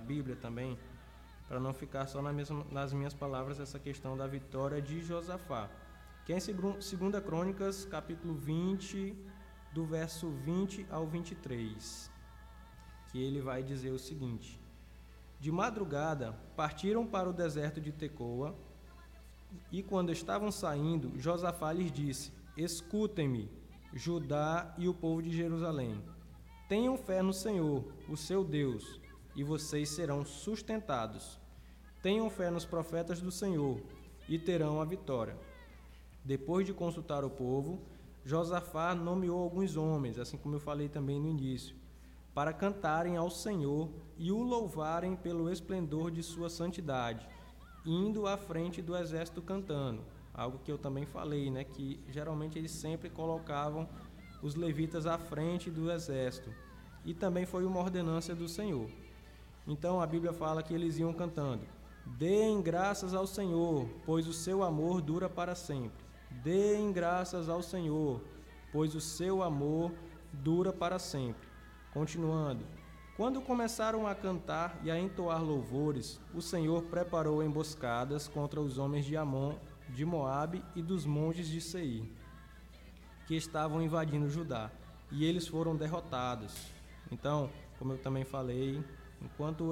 Bíblia também, para não ficar só nas minhas palavras essa questão da vitória de Josafá, que é em 2 Crônicas, capítulo 20, do verso 20 ao 23, que ele vai dizer o seguinte: de madrugada partiram para o deserto de Tecoa, e quando estavam saindo, Josafá lhes disse: escutem-me, Judá e o povo de Jerusalém. Tenham fé no Senhor, o seu Deus, e vocês serão sustentados. Tenham fé nos profetas do Senhor, e terão a vitória. Depois de consultar o povo, Josafá nomeou alguns homens, assim como eu falei também no início, para cantarem ao Senhor e o louvarem pelo esplendor de sua santidade, indo à frente do exército cantando. Algo que eu também falei, né, que geralmente eles sempre colocavam os levitas à frente do exército. E também foi uma ordenança do Senhor. Então a Bíblia fala que eles iam cantando: deem graças ao Senhor, pois o seu amor dura para sempre. Deem graças ao Senhor, pois o seu amor dura para sempre. Continuando: quando começaram a cantar e a entoar louvores, o Senhor preparou emboscadas contra os homens de Amon, de Moabe e dos montes de Seir, que estavam invadindo Judá, e eles foram derrotados. Então, como eu também falei, enquanto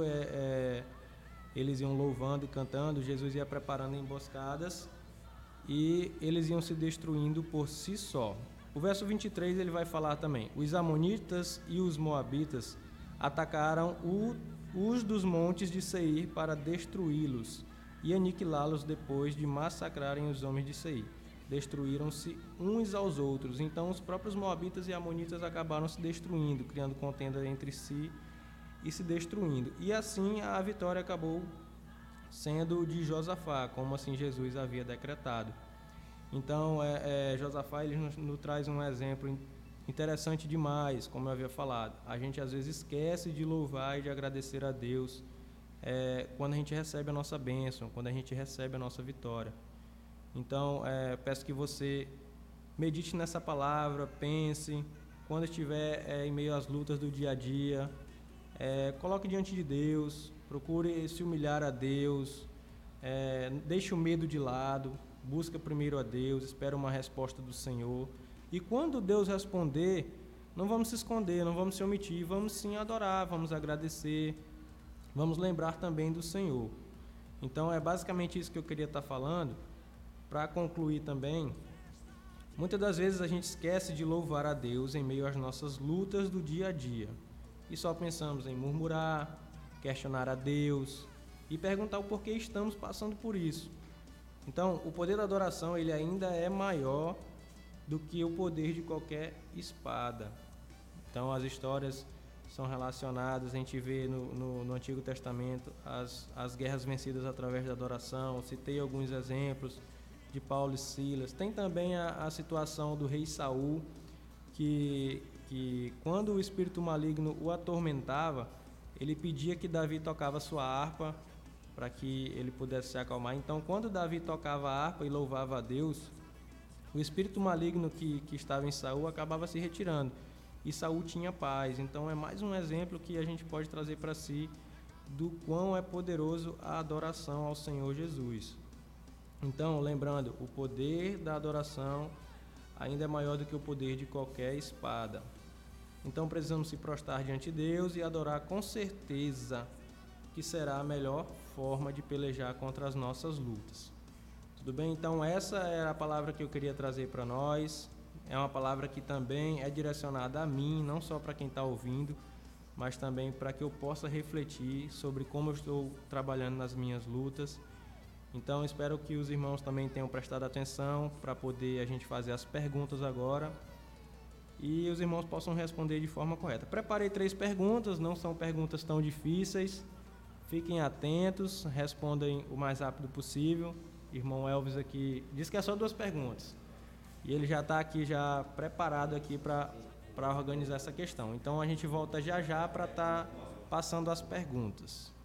eles iam louvando e cantando, Jesus ia preparando emboscadas e eles iam se destruindo por si só. O verso 23 ele vai falar também: os amonitas e os moabitas atacaram os dos montes de Seir para destruí-los e aniquilá-los depois de massacrarem os homens de Seir. Destruíram-se uns aos outros. Então os próprios moabitas e amonitas acabaram se destruindo, criando contenda entre si e se destruindo. E assim a vitória acabou sendo de Josafá, como assim Jesus havia decretado. Então Josafá ele nos traz um exemplo interessante demais, como eu havia falado. A gente às vezes esquece de louvar e de agradecer a Deus quando a gente recebe a nossa bênção, quando a gente recebe a nossa vitória. Então, peço que você medite nessa palavra, pense, quando estiver em meio às lutas do dia a dia, coloque diante de Deus, procure se humilhar a Deus, deixe o medo de lado, busca primeiro a Deus, espera uma resposta do Senhor. E quando Deus responder, não vamos se esconder, não vamos se omitir, vamos sim adorar, vamos agradecer, vamos lembrar também do Senhor. Então, é basicamente isso que eu queria estar falando. Para concluir também, muitas das vezes a gente esquece de louvar a Deus em meio às nossas lutas do dia a dia. E só pensamos em murmurar, questionar a Deus e perguntar o porquê estamos passando por isso. Então, o poder da adoração ele ainda é maior do que o poder de qualquer espada. Então, as histórias são relacionadas, a gente vê no Antigo Testamento as guerras vencidas através da adoração. Citei alguns exemplos de Paulo e Silas. Tem também a situação do rei Saul, que quando o espírito maligno o atormentava, ele pedia que Davi tocava sua harpa para que ele pudesse se acalmar. Então, quando Davi tocava a harpa e louvava a Deus, o espírito maligno que estava em Saul acabava se retirando e Saul tinha paz. Então, é mais um exemplo que a gente pode trazer para si do quão é poderoso a adoração ao Senhor Jesus. Então, lembrando, o poder da adoração ainda é maior do que o poder de qualquer espada. Então, precisamos se prostrar diante de Deus e adorar com certeza, que será a melhor forma de pelejar contra as nossas lutas. Tudo bem? Então, essa é a palavra que eu queria trazer para nós. É uma palavra que também é direcionada a mim, não só para quem está ouvindo, mas também para que eu possa refletir sobre como eu estou trabalhando nas minhas lutas. Então, espero que os irmãos também tenham prestado atenção para poder a gente fazer as perguntas agora e os irmãos possam responder de forma correta. Preparei 3 perguntas, não são perguntas tão difíceis. Fiquem atentos, respondem o mais rápido possível. Irmão Elvis aqui disse que é só 2 perguntas e ele já está aqui já preparado aqui para organizar essa questão. Então, a gente volta já para estar passando as perguntas.